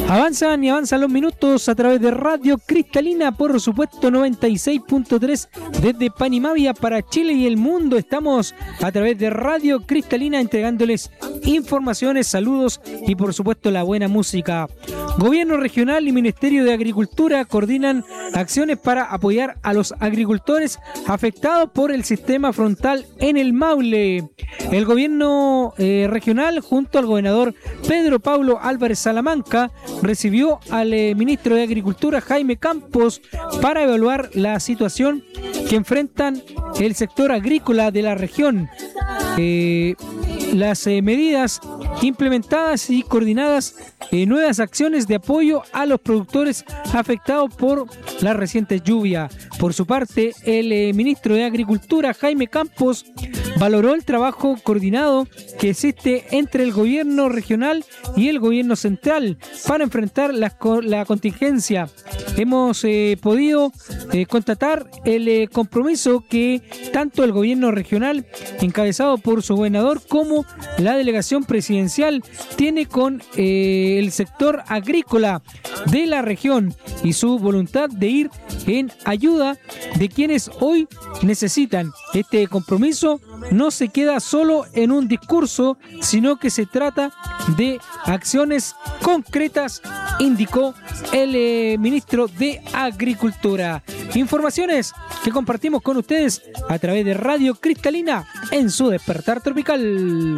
Avanzan y avanzan los minutos a través de Radio Cristalina, por supuesto 96.3 desde Panimavia para Chile y el mundo. Estamos a través de Radio Cristalina entregándoles informaciones, saludos y por supuesto la buena música. Gobierno regional y Ministerio de Agricultura coordinan acciones para apoyar a los agricultores afectados por el sistema frontal en el Maule. El gobierno regional junto al gobernador Pedro Pablo Álvarez Salamanca recibió al ministro de Agricultura Jaime Campos para evaluar la situación que enfrentan el sector agrícola de la región. Las medidas implementadas y coordinadas nuevas acciones de apoyo a los productores afectados por la reciente lluvia. Por su parte, el ministro de Agricultura, Jaime Campos, valoró el trabajo coordinado que existe entre el gobierno regional y el gobierno central para enfrentar la contingencia. Hemos podido constatar el compromiso que tanto el gobierno regional, encabezado por su gobernador, como la delegación presidencial tiene con el sector agrícola de la región y su voluntad de ir en ayuda de quienes hoy necesitan. Este compromiso no se queda solo en un discurso, sino que se trata de acciones concretas, indicó el ministro de Agricultura. Informaciones que compartimos con ustedes a través de Radio Cristalina en su despertar tropical.